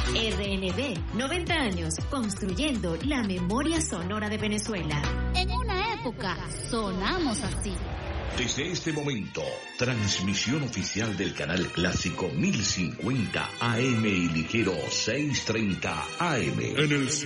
RNB, 90 años, construyendo la memoria sonora de Venezuela. En una época sonamos así. Desde este momento, transmisión oficial del canal clásico 1050 AM y ligero 630 AM. En el